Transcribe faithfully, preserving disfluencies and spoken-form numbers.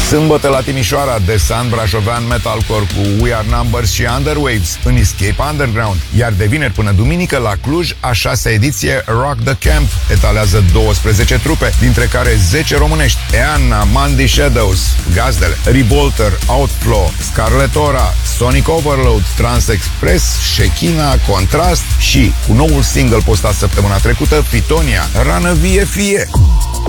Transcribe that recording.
Sâmbătă la Timișoara, The Sun brașovean metalcore cu We Are Numbers și Underwaves în Escape Underground. Iar de vineri până duminică la Cluj, a șasea ediție Rock the Camp etalează douăsprezece trupe, dintre care zece românești: Eanna, Mandy Shadows, gazdele, Revolter, Outflow, Scarletora, Sonic Overload, Trans Express, Shekina, Contrast și, cu noul single postat săptămâna trecută, Fitonia, Rană vie fie.